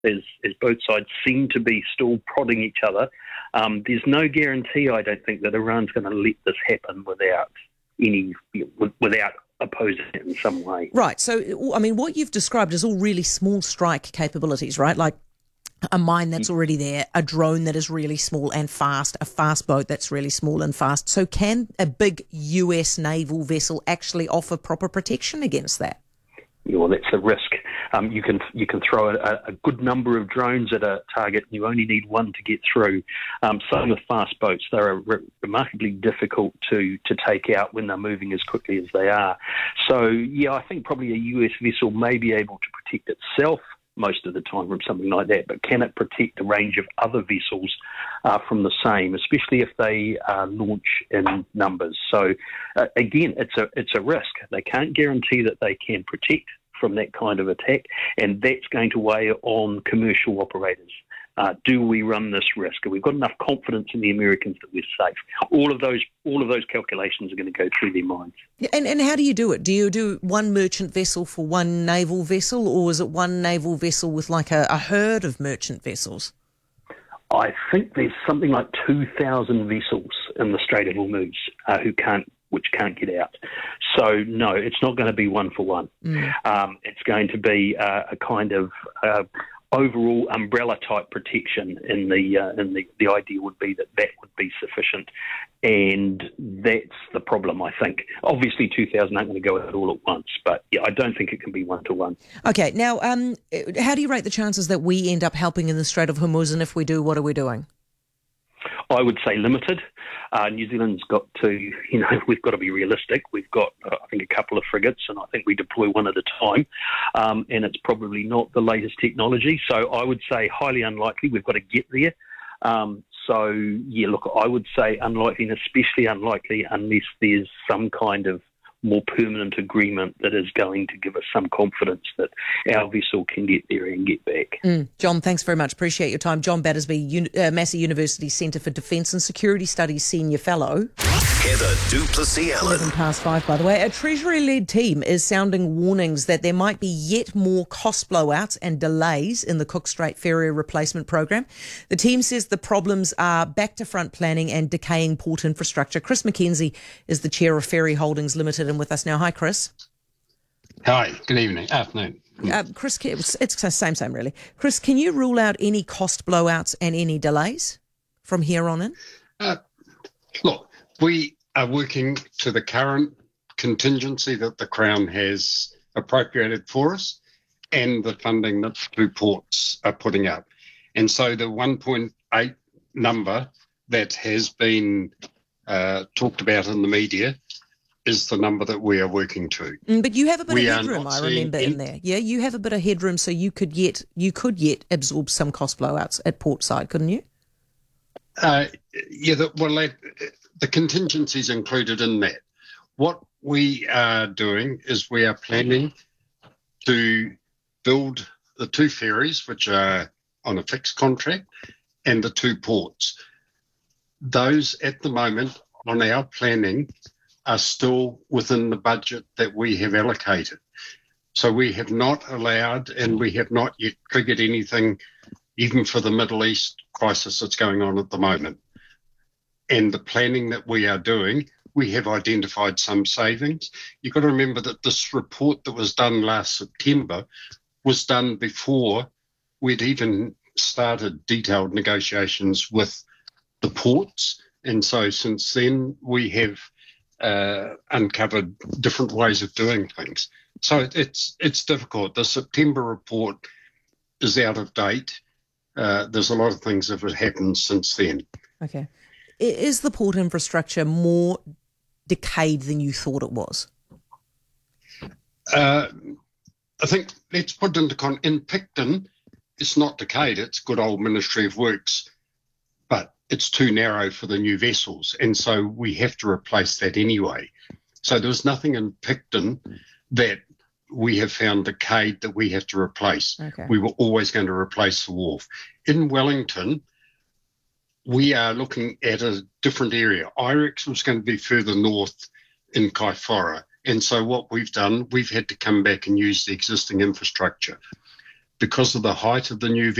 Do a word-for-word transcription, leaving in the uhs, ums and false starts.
as, as both sides seem to be still prodding each other. Um, there's no guarantee, I don't think, that Iran's going to let this happen without any, without opposing it in some way. Right. So, I mean, what you've described is all really small strike capabilities, right? Like a mine that's already there, a drone that is really small and fast, a fast boat that's really small and fast. So can a big U S naval vessel actually offer proper protection against that? Yeah, well, that's a risk. Um, you can you can throw a, a good number of drones at a target, and you only need one to get through. Um, same with fast boats; they are re- remarkably difficult to to take out when they're moving as quickly as they are. So, yeah, I think probably a U S vessel may be able to protect itself most of the time from something like that, but can it protect a range of other vessels uh, from the same, especially if they uh, launch in numbers? So uh, again, it's a it's a risk. They can't guarantee that they can protect from that kind of attack, and that's going to weigh on commercial operators. Uh, do we run this risk? We've got enough confidence in the Americans that we're safe. All of those, all of those calculations are going to go through their minds. And and how do you do it? Do you do one merchant vessel for one naval vessel, or is it one naval vessel with like a, a herd of merchant vessels? I think there's something like two thousand vessels in the Strait of Hormuz uh, who can't, which can't get out. So no, it's not going to be one for one. Mm. Um, it's going to be uh, a kind of uh, overall umbrella type protection. In the uh, in the the idea would be that that would be sufficient, and that's the problem. I think obviously two thousand aren't going to go out all at once, but yeah, I don't think it can be one to one. Okay, now um, how do you rate the chances that we end up helping in the Strait of Hormuz, and if we do, what are we doing? I would say limited. Uh, New Zealand's got to, you know, we've got to be realistic. We've got, uh, I think, a couple of frigates, and I think we deploy one at a time, um, and it's probably not the latest technology. So I would say highly unlikely. We've got to get there. Um, so, yeah, look, I would say unlikely, and especially unlikely unless there's some kind of more permanent agreement that is going to give us some confidence that our vessel can get there and get back. Mm. John, thanks very much. Appreciate your time. John Battersby, Uni- uh, Massey University Centre for Defence and Security Studies Senior Fellow. Heather du Plessis-Allen. eleven past five, by the way. A Treasury-led team is sounding warnings that there might be yet more cost blowouts and delays in the Cook Strait Ferry replacement program. The team says the problems are back-to-front planning and decaying port infrastructure. Chris McKenzie is the chair of Ferry Holdings Limited and with us now. Hi, Chris. Hi, good evening, afternoon. Uh, Chris, it's, it's the same, same really. Chris, can you rule out any cost blowouts and any delays from here on in? Uh, look, we are working to the current contingency that the Crown has appropriated for us and the funding that the two ports are putting up. And so the one point eight number that has been uh, talked about in the media is the number that we are working to. Mm, but you have a bit we of headroom, I remember, in there. Yeah, you have a bit of headroom, so you could yet you could yet absorb some cost blowouts at portside, couldn't you? Uh, yeah, the, well, that, the contingencies included in that. What we are doing is we are planning to build the two ferries, which are on a fixed contract, and the two ports. Those at the moment on our planning are still within the budget that we have allocated. So we have not allowed and we have not yet triggered anything, even for the Middle East crisis that's going on at the moment. And the planning that we are doing, we have identified some savings. You've got to remember that this report that was done last September was done before we'd even started detailed negotiations with the ports. And so since then, we have Uh, uncovered different ways of doing things. So it, it's it's difficult. The September report is out of date. Uh, there's a lot of things that have happened since then. Okay. Is the port infrastructure more decayed than you thought it was? Uh, I think, let's put it into con. In Picton, it's not decayed. It's good old Ministry of Works, but it's too narrow for the new vessels, and so we have to replace that anyway. So there was nothing in Picton that we have found decayed that we have to replace. Okay. We were always going to replace the wharf. In Wellington, we are looking at a different area. I R E X was going to be further north in Kaifora, and so what we've done, we've had to come back and use the existing infrastructure. because of the height of the new